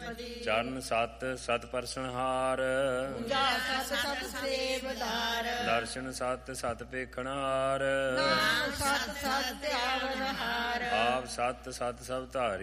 ਚਰਨ ਸਤ ਸਤ ਪਰਸਨਹਾਰ, ਪੂਜਾ ਸਤ ਸਤ ਸੇਵਦਾਰ, ਦਰਸ਼ਨ ਸਤ ਸਤ ਪੇਖਣਹਾਰ, ਨਾਮ ਸਤ ਸਤ ਧਿਆਵਨਹਾਰ, ਆਪ ਸਤ ਸਤ ਸਭ ਧਾਰੀ।